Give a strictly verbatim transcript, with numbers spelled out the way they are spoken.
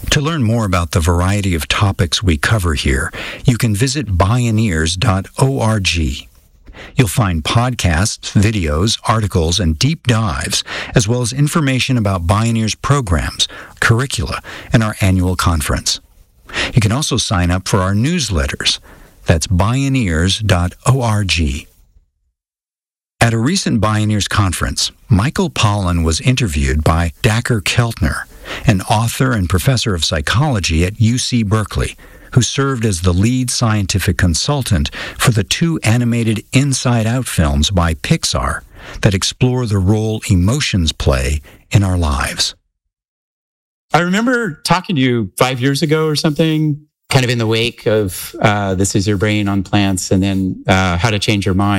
To learn more about the variety of topics we cover here, you can visit bioneers dot org. You'll find podcasts, videos, articles, and deep dives, as well as information about Bioneers programs, curricula, and our annual conference. You can also sign up for our newsletters. That's bioneers dot org. At a recent Bioneers conference, Michael Pollan was interviewed by Dacher Keltner, an author and professor of psychology at U C Berkeley, who served as the lead scientific consultant for the two animated Inside Out films by Pixar that explore the role emotions play in our lives. I remember talking to you five years ago or something, kind of in the wake of uh, This Is Your Brain on Plants, and then uh, How to Change Your Mind.